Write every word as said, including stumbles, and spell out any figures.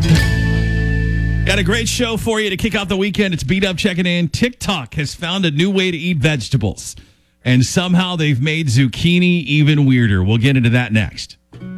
Got a great show for you to kick off the weekend. It's Beat Up checking in. TikTok has found a new way to eat vegetables, and somehow they've made zucchini even weirder. We'll get into that next.